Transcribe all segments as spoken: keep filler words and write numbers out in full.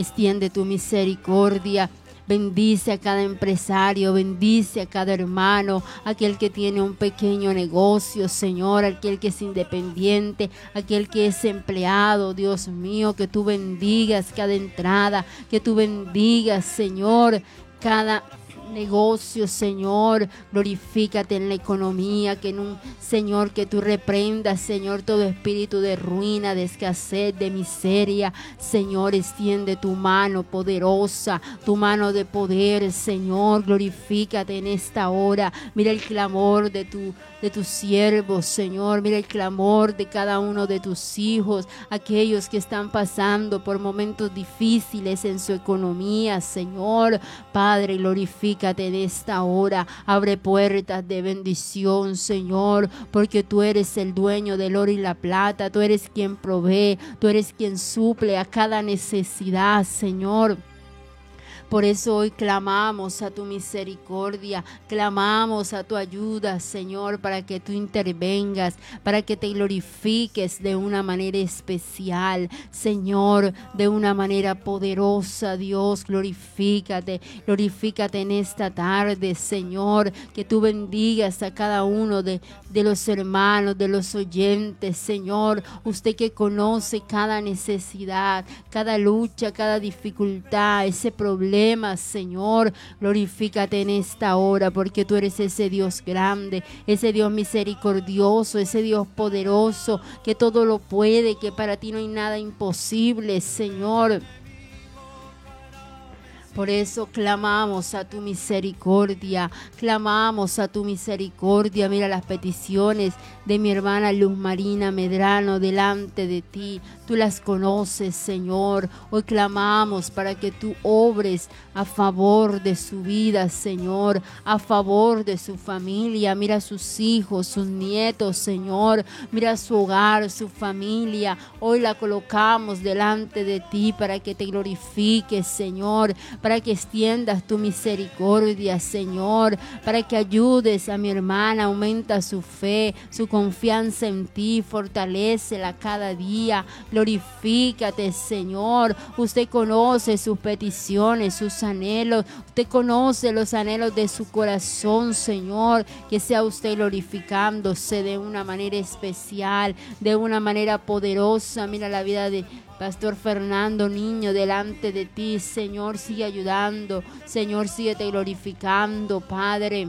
Extiende tu misericordia. Bendice a cada empresario, bendice a cada hermano, aquel que tiene un pequeño negocio, Señor, aquel que es independiente, aquel que es empleado, Dios mío, que tú bendigas cada entrada, que tú bendigas, Señor, cada negocio, Señor. Glorifícate en la economía, que en un Señor, que tú reprendas, Señor, todo espíritu de ruina, de escasez, de miseria. Señor, extiende tu mano poderosa, tu mano de poder, Señor. Glorifícate en esta hora. Mira el clamor de tu de tus siervos, Señor. Mira el clamor de cada uno de tus hijos, aquellos que están pasando por momentos difíciles en su economía, Señor. Padre, glorifícate en esta hora. Abre puertas de bendición, Señor, porque tú eres el dueño del oro y la plata. Tú eres quien provee, tú eres quien suple a cada necesidad, Señor. Por eso hoy clamamos a tu misericordia, clamamos a tu ayuda, Señor, para que tú intervengas, para que te glorifiques de una manera especial, Señor, de una manera poderosa. Dios, glorifícate, glorifícate en esta tarde, Señor, que tú bendigas a cada uno de, de los hermanos, de los oyentes, Señor, usted que conoce cada necesidad, cada lucha, cada dificultad, ese problema, Señor. Glorifícate en esta hora, porque tú eres ese Dios grande, ese Dios misericordioso, ese Dios poderoso, que todo lo puede, que para ti no hay nada imposible, Señor. Por eso clamamos a tu misericordia, clamamos a tu misericordia. Mira las peticiones de mi hermana Luz Marina Medrano delante de ti. Tú las conoces, Señor. Hoy clamamos para que tú obres a favor de su vida, Señor, a favor de su familia. Mira a sus hijos, sus nietos, Señor. Mira su hogar, su familia. Hoy la colocamos delante de ti para que te glorifiques, Señor, para que extiendas tu misericordia, Señor, para que ayudes a mi hermana, aumenta su fe, su confianza en ti, fortalécela cada día. Glorifícate, Señor. Usted conoce sus peticiones, sus anhelos. Usted conoce los anhelos de su corazón, Señor. Que sea usted glorificándose de una manera especial, de una manera poderosa. Mira la vida de Pastor Fernando Niño delante de ti, Señor. Sigue ayudando, Señor, sigue te glorificando, Padre.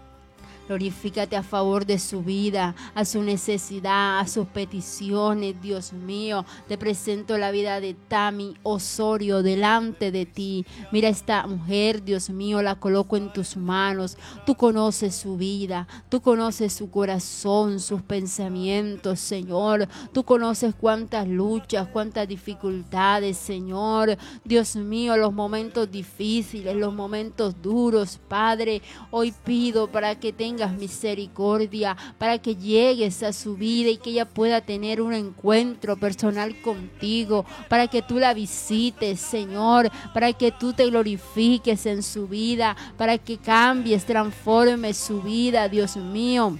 Glorifícate a favor de su vida, a su necesidad, a sus peticiones, Dios mío. Te presento la vida de Tami Osorio delante de ti. Mira esta mujer, Dios mío, la coloco en tus manos. Tú conoces su vida, tú conoces su corazón, sus pensamientos, Señor. Tú conoces cuántas luchas, cuántas dificultades, Señor. Dios mío, los momentos difíciles, los momentos duros, Padre. Hoy pido para que tengas misericordia, para que llegues a su vida y que ella pueda tener un encuentro personal contigo, para que tú la visites, Señor, para que tú te glorifiques en su vida, para que cambies, transformes su vida, Dios mío.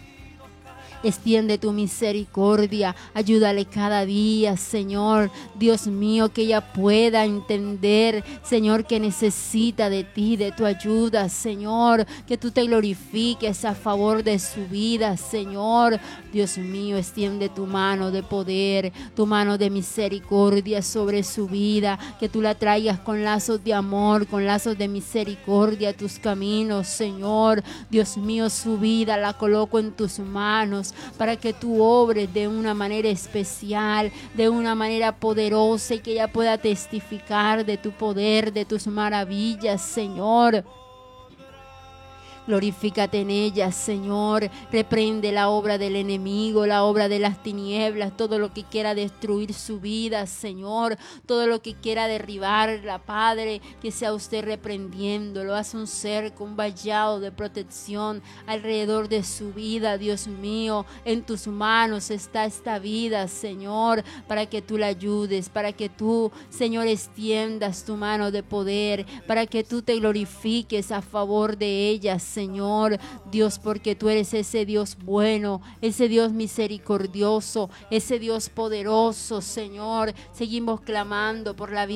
Extiende tu misericordia, ayúdale cada día, Señor, Dios mío, que ella pueda entender, Señor, que necesita de ti, de tu ayuda, Señor, que tú te glorifiques a favor de su vida, Señor. Dios mío, extiende tu mano de poder, tu mano de misericordia sobre su vida, que tú la traigas con lazos de amor, con lazos de misericordia a tus caminos, Señor. Dios mío, su vida la coloco en tus manos, para que tú obres de una manera especial, de una manera poderosa, y que ella pueda testificar de tu poder, de tus maravillas, Señor. Glorifícate en ella, Señor. Reprende la obra del enemigo, la obra de las tinieblas, todo lo que quiera destruir su vida, Señor, todo lo que quiera derribarla, Padre, que sea usted reprendiéndolo. Haz un cerco, un vallado de protección alrededor de su vida, Dios mío. En tus manos está esta vida, Señor, para que tú la ayudes, para que tú, Señor, extiendas tu mano de poder, para que tú te glorifiques a favor de ella, Señor, Dios, porque tú eres ese Dios bueno, ese Dios misericordioso, ese Dios poderoso, Señor. Seguimos clamando por la vida